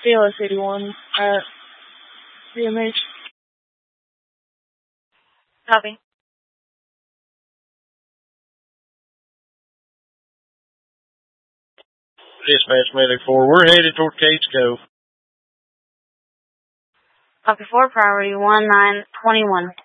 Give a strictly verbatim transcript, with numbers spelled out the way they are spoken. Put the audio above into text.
C L S eighty-one at C M H. Copy. Dispatch Medic four, we're headed toward Cates Cove. Copy four, priority one nine two one.